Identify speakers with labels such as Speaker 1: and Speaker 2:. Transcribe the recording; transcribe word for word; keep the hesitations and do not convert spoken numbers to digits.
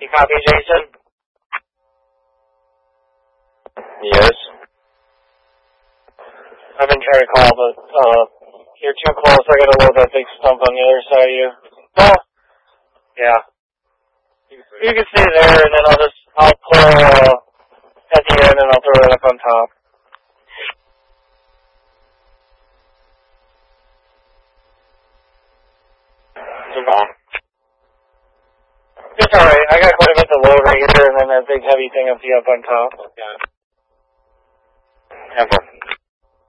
Speaker 1: You copy, Jason?
Speaker 2: Yes.
Speaker 1: I've been trying to call, but, uh, you're too close. I gotta load that big stump on the other side of you. Well, yeah. You can stay there, and then I'll just, I'll pull, uh, at the end, and I'll throw it up on top. It's alright. I got quite a bit to load right here, and then that big heavy thing up the up on top.
Speaker 2: Yeah. Have fun.